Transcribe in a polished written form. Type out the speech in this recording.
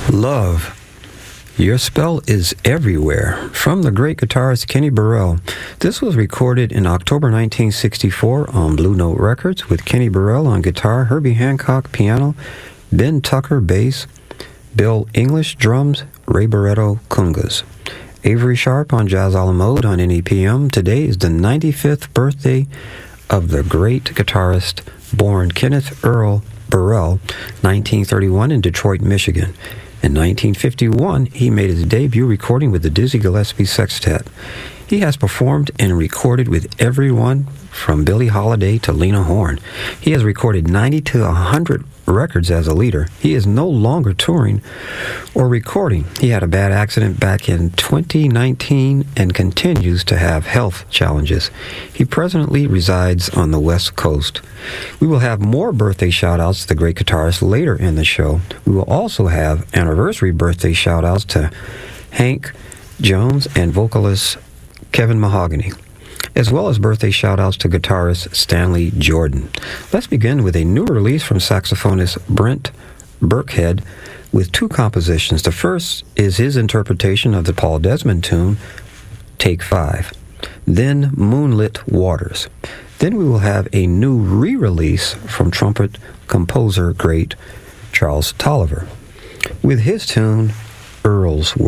Love. Your Spell is Everywhere, from the great guitarist Kenny Burrell. This was recorded in October 1964 on Blue Note Records with Kenny Burrell on guitar, Herbie Hancock piano, Ben Tucker bass, Bill English drums, Ray Barretto congas. Avery Sharp on Jazz a la Mode on NEPM. Today is the 95th birthday of the great guitarist born Kenneth Earl Burrell, 1931 in Detroit, Michigan. In 1951, he made his debut recording with the Dizzy Gillespie Sextet. He has performed and recorded with everyone from Billie Holiday to Lena Horne. He has recorded 90 to 100 records as a leader. He is no longer touring or recording. He had a bad accident back in 2019 and continues to have health challenges. He presently resides on the West Coast. We will have more birthday shout-outs to the great guitarist later in the show. We will also have anniversary birthday shout-outs to Hank Jones and vocalist Kevin Mahogany, as well as birthday shout-outs to guitarist Stanley Jordan. Let's begin with a new release from saxophonist Brent Burkhead with two compositions. The first is his interpretation of the Paul Desmond tune, Take 5, then Moonlit Waters. Then we will have a new re-release from trumpet composer great Charles Tolliver with his tune, Earl's World.